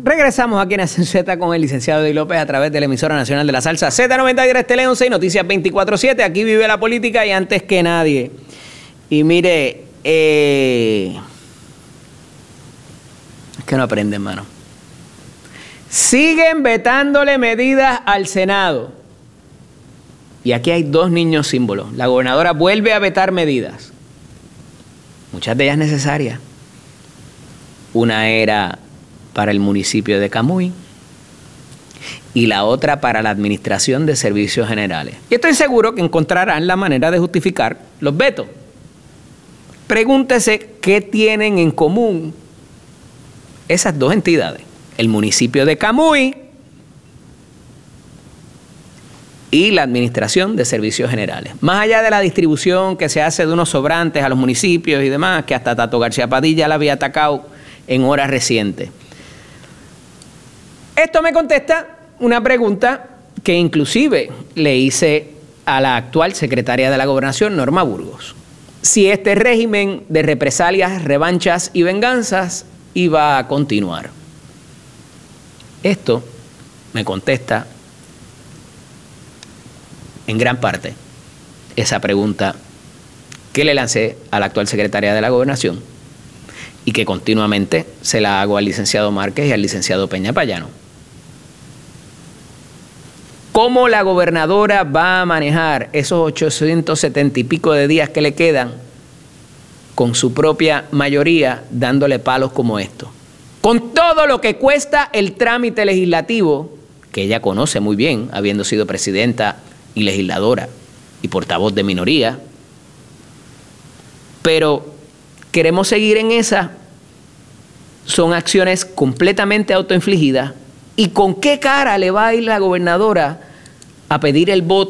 Regresamos aquí en Nación Z con el licenciado Eddie López a través de la emisora nacional de la salsa Z93 Tele 11 y Noticias 24/7. Aquí vive la política y antes que nadie. Y mire, es que no aprende, hermano. Siguen vetándole medidas al Senado. Y aquí hay dos niños símbolos. La gobernadora vuelve a vetar medidas. Muchas de ellas necesarias. Una era para el municipio de Camuy y la otra para la Administración de Servicios Generales. Y estoy seguro que encontrarán la manera de justificar los vetos. Pregúntese qué tienen en común esas dos entidades, el municipio de Camuy y la Administración de Servicios Generales. Más allá de la distribución que se hace de unos sobrantes a los municipios y demás, que hasta Tato García Padilla la había atacado en horas recientes. Esto me contesta una pregunta que inclusive le hice a la actual secretaria de la Gobernación, Norma Burgos. Si este régimen de represalias, revanchas y venganzas iba a continuar. Esto me contesta en gran parte esa pregunta que le lancé a la actual secretaria de la Gobernación y que continuamente se la hago al licenciado Márquez y al licenciado Peña Payano. ¿Cómo la gobernadora va a manejar esos 870 y pico de días que le quedan con su propia mayoría dándole palos como estos? Con todo lo que cuesta el trámite legislativo, que ella conoce muy bien, habiendo sido presidenta y legisladora y portavoz de minoría, pero queremos seguir en esa. Son acciones completamente autoinfligidas. ¿Y con qué cara le va a ir la gobernadora a pedir el voto